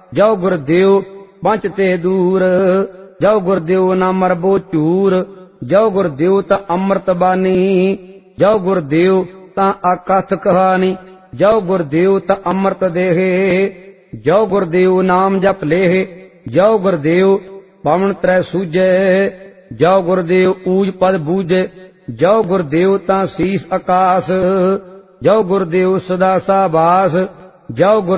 ਜੋ ਗੁਰਦੇਵ ਪੰਚ ਤੇ ਦੂਰ। ਜੋ ਗੁਰਦੇਵ ਨਾ ਮਰਬੋ ਝੂਰ, ਜੋ ਗੁਰਦੇਵ ਤਾਂ ਅੰਮ੍ਰਿਤ ਬਾਣੀ। ਜੋ ਗੁਰਦੇਵ ਤਾਂ ਆਕਥ ਕਹਾਣੀ, ਜੋ ਗੁਰਦੇਵ ਤਾਂ ਅੰਮ੍ਰਿਤ ਦੇਹੇ। ਜੋ ਗੁਰਦੇਵ ਨਾਮ ਜਪ ਲੇਹ, ਜੋ ਗੁਰਦੇਵ ਪਵਨ ਤ੍ਰੈ ਸੂਝੈ। ਜੋ ਗੁਰਦੇਵ ਊਜ ਪਦ ਬੂਝੈ, ਜੋ ਗੁਰਦੇਵ ਤਾਂ ਸੀਸ ਆਕਾਸ। ਜੋ ਗੁਰਦੇਵ ਸਦਾ ਸਾਬਾਸ, ਜੋ